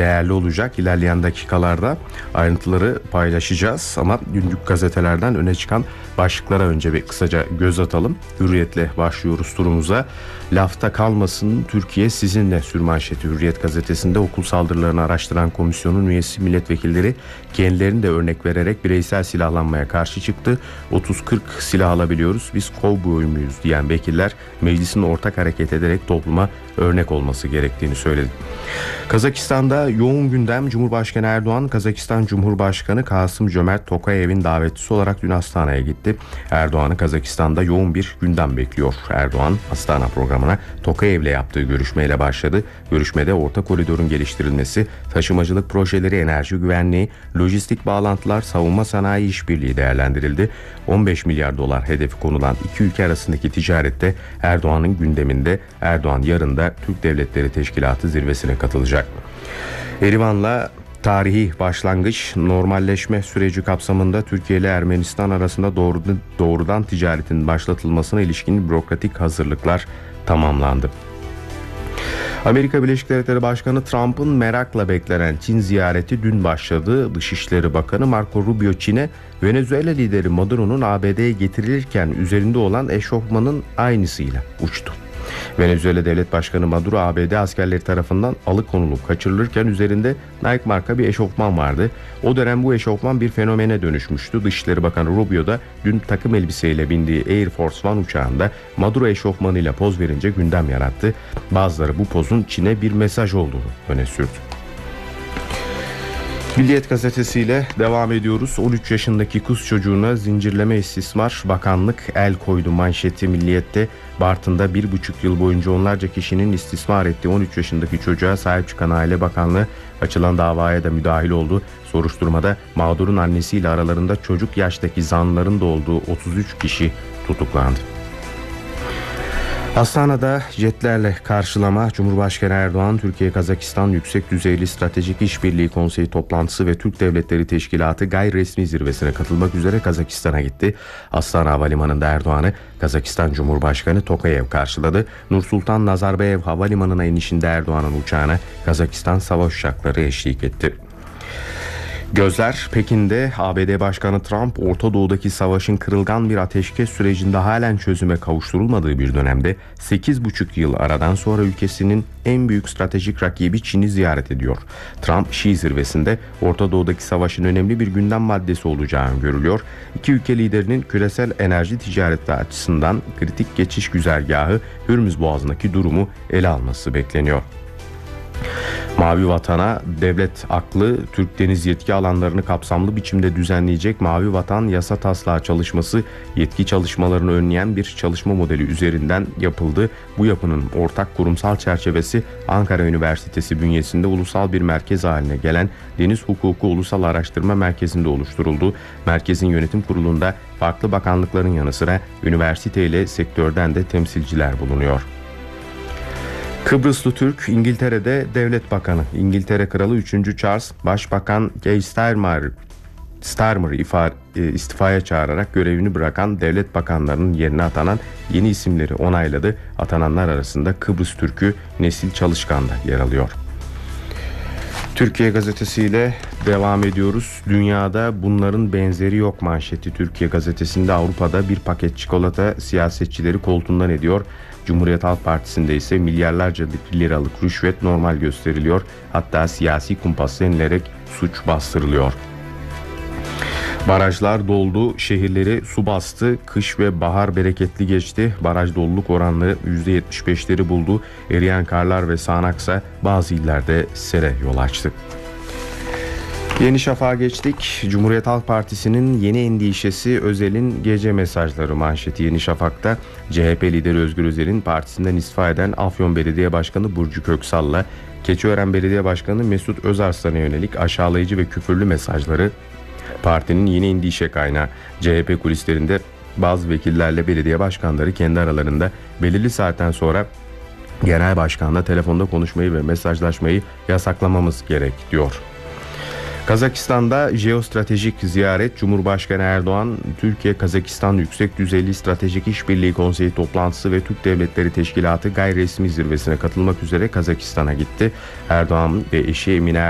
değerli olacak. İlerleyen dakikalarda ayrıntıları paylaşacağız ama günlük gazetelerden öne çıkan başlıklara önce bir kısaca göz atalım. Hürriyet'le başlıyoruz turumuza. Lafta kalmasın Türkiye sizinle sürmanşeti Hürriyet gazetesinde. Okul saldırılarını araştıran komisyonun üyesi milletvekilleri kendilerini de örnek vererek bireysel silahlanmaya karşı çıktı. 30-40 silah alabiliyoruz, biz kovboy muyuz diyen vekiller meclisin ortak hareket ederek topluma örnek olması gerektiğini söyledi. Kazakistan'da yoğun gündem. Cumhurbaşkanı Erdoğan, Kazakistan Cumhurbaşkanı Kasım-Jomart Tokayev'in davetlisi olarak dün Astana'ya gitti. Erdoğan'ı Kazakistan'da yoğun bir gündem bekliyor. Erdoğan, Astana programına Tokayev'le yaptığı görüşmeyle başladı. Görüşmede orta koridorun geliştirilmesi, taşımacılık projeleri, enerji güvenliği, lojistik bağlantılar, savunma sanayi işbirliği değerlendirildi. 15 milyar dolar hedefi konulan iki ülke arasındaki ticarette Erdoğan'ın gündeminde. Erdoğan yarın da Türk Devletleri Teşkilatı zirvesine katılacak. Erivan'la tarihi başlangıç, normalleşme süreci kapsamında Türkiye ile Ermenistan arasında doğrudan ticaretin başlatılmasına ilişkin bürokratik hazırlıklar tamamlandı. Amerika Birleşik Devletleri Başkanı Trump'ın merakla beklenen Çin ziyareti dün başladı. Dışişleri Bakanı Marco Rubio Çin'e Venezuela lideri Maduro'nun ABD'ye getirilirken üzerinde olan eşofmanın aynısıyla uçtu. Venezuela Devlet Başkanı Maduro ABD askerleri tarafından alıkonulup kaçırılırken üzerinde Nike marka bir eşofman vardı. O dönem bu eşofman bir fenomene dönüşmüştü. Dışişleri Bakanı Rubio da dün takım elbiseyle bindiği Air Force One uçağında Maduro eşofmanıyla poz verince gündem yarattı. Bazıları bu pozun Çin'e bir mesaj olduğunu öne sürdü. Milliyet gazetesiyle devam ediyoruz. 13 yaşındaki kız çocuğuna zincirleme istismar, bakanlık el koydu manşeti Milliyet'te. Bartın'da 1,5 yıl boyunca onlarca kişinin istismar ettiği 13 yaşındaki çocuğa sahip çıkan Aile Bakanlığı açılan davaya da müdahil oldu. Soruşturmada mağdurun annesiyle aralarında çocuk yaştaki zanlıların da olduğu 33 kişi tutuklandı. Astana'da jetlerle karşılama. Cumhurbaşkanı Erdoğan, Türkiye-Kazakistan Yüksek Düzeyli Stratejik İşbirliği Konseyi toplantısı ve Türk Devletleri Teşkilatı gayri resmi zirvesine katılmak üzere Kazakistan'a gitti. Astana Havalimanı'nda Erdoğan'ı Kazakistan Cumhurbaşkanı Tokayev karşıladı. Nursultan Nazarbayev Havalimanı'na inişinde Erdoğan'ın uçağına Kazakistan savaş uçakları eşlik etti. Gözler Pekin'de. ABD Başkanı Trump, Orta Doğu'daki savaşın kırılgan bir ateşkes sürecinde halen çözüme kavuşturulmadığı bir dönemde 8,5 yıl aradan sonra ülkesinin en büyük stratejik rakibi Çin'i ziyaret ediyor. Trump, Şii zirvesinde Orta Doğu'daki savaşın önemli bir gündem maddesi olacağı görülüyor. İki ülke liderinin küresel enerji ticareti açısından kritik geçiş güzergahı Hürmüz Boğazı'ndaki durumu ele alması bekleniyor. Mavi Vatan'a devlet aklı Türk deniz yetki alanlarını kapsamlı biçimde düzenleyecek Mavi Vatan yasa taslağı çalışması yetki çalışmalarını önleyen bir çalışma modeli üzerinden yapıldı. Bu yapının ortak kurumsal çerçevesi Ankara Üniversitesi bünyesinde ulusal bir merkez haline gelen Deniz Hukuku Ulusal Araştırma Merkezi'nde oluşturuldu. Merkezin yönetim kurulunda farklı bakanlıkların yanı sıra üniversite ile sektörden de temsilciler bulunuyor. Kıbrıslı Türk İngiltere'de devlet bakanı. İngiltere Kralı 3. Charles, Başbakan Keir Starmer'ı istifaya çağırarak görevini bırakan devlet bakanlarının yerine atanan yeni isimleri onayladı. Atananlar arasında Kıbrıs Türk'ü Nesil Çalışkan da yer alıyor. Türkiye gazetesiyle devam ediyoruz. Dünyada bunların benzeri yok manşeti Türkiye gazetesinde. Avrupa'da bir paket çikolata siyasetçileri koltuğundan ediyor. Cumhuriyet Halk Partisi'nde ise milyarlarca liralık rüşvet normal gösteriliyor. Hatta siyasi kumpas denilerek suç bastırılıyor. Barajlar doldu, şehirleri su bastı, kış ve bahar bereketli geçti. Baraj doluluk oranları %75'leri buldu. Eriyen karlar ve sağanaksa bazı illerde sele yol açtı. Yeni Şafak'a geçtik. Cumhuriyet Halk Partisi'nin yeni endişesi Özel'in gece mesajları manşeti Yeni Şafak'ta. CHP lideri Özgür Özel'in partisinden istifa eden Afyon Belediye Başkanı Burcu Köksal'la Keçiören Belediye Başkanı Mesut Özarslan'a yönelik aşağılayıcı ve küfürlü mesajları partinin yeni endişe kaynağı. CHP kulislerinde bazı vekillerle belediye başkanları kendi aralarında belirli saatten sonra genel başkanla telefonda konuşmayı ve mesajlaşmayı yasaklamamız gerek diyor. Kazakistan'da jeostratejik ziyaret. Cumhurbaşkanı Erdoğan, Türkiye-Kazakistan Yüksek Düzeyli Stratejik İşbirliği Konseyi toplantısı ve Türk Devletleri Teşkilatı gayri resmi zirvesine katılmak üzere Kazakistan'a gitti. Erdoğan ve eşi Emine